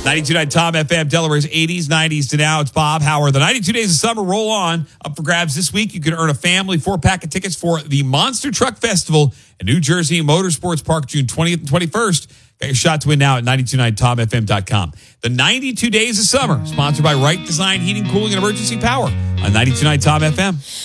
92.9 Tom FM, Delaware's 80s, 90s to now. It's Bob Howard. The 92 Days of Summer roll on. Up for grabs this week. You can earn a family 4-pack of tickets for the Monster Truck Festival in New Jersey Motorsports Park, June 20th and 21st. Got your shot to win now at 929tomfm.com. The 92 Days of Summer, sponsored by Wright Design Heating, Cooling, and Emergency Power on 92.9 Tom FM.